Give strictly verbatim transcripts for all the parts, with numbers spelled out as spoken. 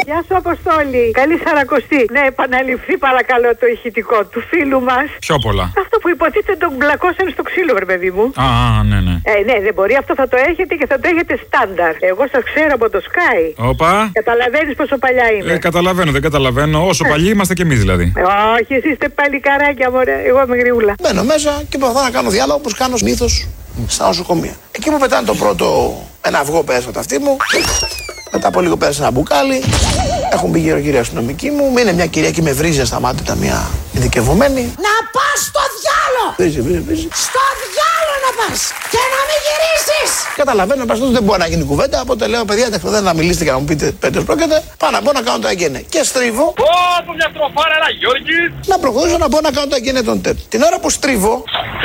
Γεια σου, Αποστόλη. Καλή Σαρακοστή. Ναι, επαναληφθεί παρακαλώ το ηχητικό του φίλου μας. Πιο πολλά. Αυτό που υποτίθεται τον μπλακώσαν στο ξύλο, βρε παιδί μου. Α, ναι, ναι. Ε, ναι, δεν μπορεί. Αυτό θα το έχετε και θα το έχετε στάνταρ. Εγώ σας ξέρω από το Sky. Όπα. Καταλαβαίνεις πόσο παλιά είμαι. Ε, καταλαβαίνω, δεν καταλαβαίνω. Όσο ε. παλιοί είμαστε κι εμείς δηλαδή. Όχι, εσείς είστε παλικαράκια, μωρέ. Εγώ είμαι γριούλα. Μπαίνω μέσα και προσπαθώ να κάνω διάλογο όπως κάνω συνήθως στα νοσοκομεία. Εκεί που πετάνε το πρώτο ένα αυγό πέρα στο ταυτί μου, μετά από λίγο πέρασα ένα μπουκάλι. Έχουν μπει γύρω κυρία αστυνομική μου. Είναι μια κυρία και με βρίζει ασταμάτητα, μια ειδικευμένη. Να πας στο διάλο! Βρίζει, βρίζει, βρίζει. Στο διάλο να πας! Και να μην γυρίσεις! Καταλαβαίνω, παστός δεν μπορεί να γίνει κουβέντα. Οπότε λέω, παιδιά, δεν να μιλήσετε και να μου πείτε πέντε πρόκειται. Πάω να μπω να κάνω το αγγένε. Και στρίβω. Ω, το μια τροφάρα, ένα Γιώργη! Να προχωρήσω να μπω να κάνω το αγγένε τον ΤΕΠ. Την ώρα που στρίβω.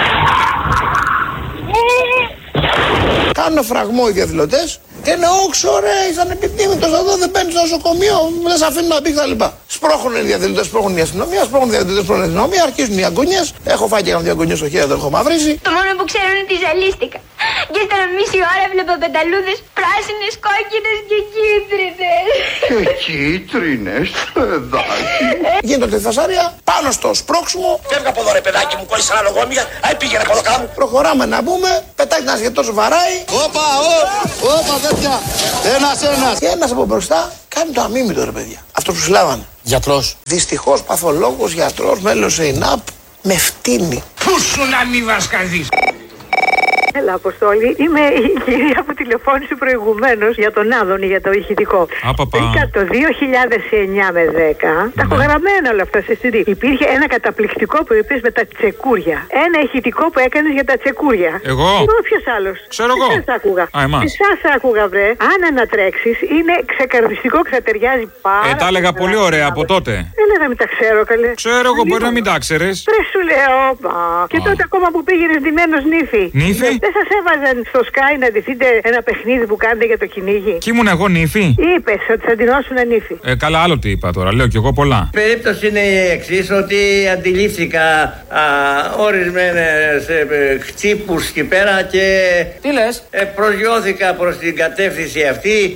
Κάνουν φραγμό οι διαδηλωτές και είναι όξο ρε, ήσαν επιτίμητος εδώ, δεν μπαίνεις στο νοσοκομείο, δεν σε αφήνουν να μπει κτλ. Σπρώχουν οι διαδηλωτές, σπρώχουν η αστυνομία, σπρώχουν οι διαδηλωτές, σπρώχουν η αστυνομία, αρχίζουν οι αγωνιές. Έχω φάει και ένα δύο αγωνιές στο χέρι, το έχω μαυρίσει. Το μόνο που ξέρω είναι ότι ζαλίστηκα. Και ύστερα μισή ώρα έβλεπα πεταλούδες πράσινες, κόκκινες και κίτρινες. Και κίτρινες, παιδάκι. Γίνεται τη φασάρια πάνω στο σπρώξιμο. Φεύγα από εδώ ρε παιδάκι μου, κόλλησε ένα λογόμια. Αϊ πήγαινε από εδώ κάτω. Προχωράμε να μπούμε, πετάει ένα σχετός βαράει. Όπα, όπα, τέτοια. Ένας, ένας. Και ένας από μπροστά κάνει το αμίμητο ρε παιδιά. Αυτό που συλλάβανε. Γιατρός. Δυστυχώς παθολόγος, γιατρός, μέλος ΕΙΝΑΠ. Με φτύνει. Πού σου να μη βασκαδείς! Έλα, Αποστόλη, είμαι η κυρία που τηλεφώνησε προηγουμένως για τον Άδωνη, για το ηχητικό. Απαπα. Βρήκα το δύο χιλιάδες εννιά με δέκα, τα έχω γραμμένα όλα αυτά σε σι ντι. Υπήρχε ένα καταπληκτικό που είπες με τα τσεκούρια. Ένα ηχητικό που έκανες για τα τσεκούρια. Εγώ? Εγώ ποιος άλλος? Ξέρω εγώ. Εσάς άκουγα. Α, εμάς. Εσάς άκουγα, βρε. Αν ανατρέξεις, είναι ξεκαρδιστικό και θα ταιριάζει πάρα. Ε, τα έλεγα πολύ ωραία από τότε. Δεν έλεγα μην τα ξέρω, καλέ. Ξέρω εγώ, μπορεί να μην τα ξέρεις. Βρε σου λέω, μα. Και τότε ακόμα που πήγαινες ντυμένος νύφη. Νύφη? Δεν σας έβαζαν στο Sky να ντυθείτε ένα παιχνίδι που κάνετε για το κυνήγι? Κι ήμουν εγώ νύφη. Είπες ότι θα ντυνώσουν νύφη. Ε, καλά, άλλο τι είπα τώρα. Λέω κι εγώ πολλά. Η περίπτωση είναι η εξής, ότι αντιλήφθηκα ορισμένες ε, χτύπους εκεί πέρα και Τι λες? ε, προσγειώθηκα προς την κατεύθυνση αυτή.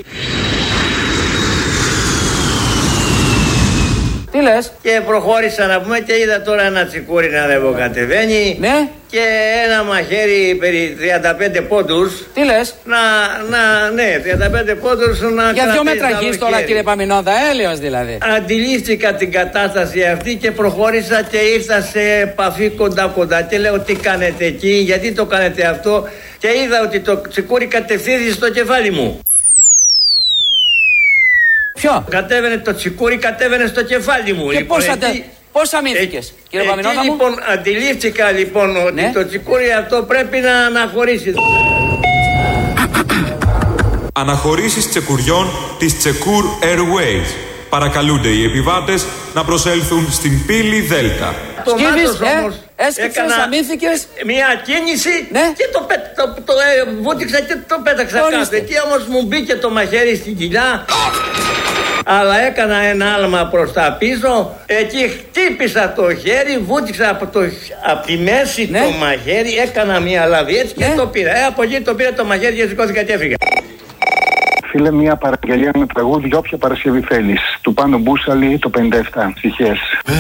Τι λες? Και προχώρησα να πούμε και είδα τώρα ένα τσικούρι να ανεβοκατεβαίνει. Ναι. Και ένα μαχαίρι περί τριάντα πέντε πόντους. Τι λες? Να, να, ναι, τριάντα πέντε πόντους να Για δυο κρατήσει μέτρα το γης τώρα, χέρι. κύριε Παμινόδα, έλεος δηλαδή. Αντιλήφθηκα την κατάσταση αυτή και προχώρησα και ήρθα σε επαφή κοντά κοντά και λέω τι κάνετε εκεί, γιατί το κάνετε αυτό, και είδα ότι το τσικούρι κατευθύνθηκε στο κεφάλι μου. Ποιο? Κατέβαινε το τσικούρι, κατέβαινε στο κεφάλι μου. Και Λοιπόν, πώς, εκεί- ατε... πώς αμήνθηκες, κύριε εκεί, Παμινόδα μου? λοιπόν, αντιλήφθηκα λοιπόν ότι Ναι. το τσικούρι αυτό πρέπει να αναχωρήσει. Αναχωρήσεις τσεκουριών της Secur Airways. Παρακαλούνται οι επιβάτες να προσέλθουν στην πύλη Δέλτα. Σκύβεις, ε, όμως, έσκυψες, έκανα αμήνθηκες. μια κίνηση, Ναι. και το, πέ, το, το ε, βούτυξα και το πέταξα Ορίστε. κάτω. Εκεί όμως μου μπήκε το μαχαίρι στην κοιλιά. Αλλά έκανα ένα άλμα προς τα πίσω. Εκεί χτύπησα το χέρι, βούτυξα από, το, από τη μέση Ναι. το μαχαίρι. Έκανα μια λαβή έτσι Ναι. και το πήρα. Ε, από εκεί το πήρα το μαχαίρι και σηκώθηκα και έφυγα. Φίλε, μια παραγγελία με τραγούδι για όποια Παρασκευή θέλεις. Του Πάνου Μπούσαλη, το πενήντα επτά. Ψυχές.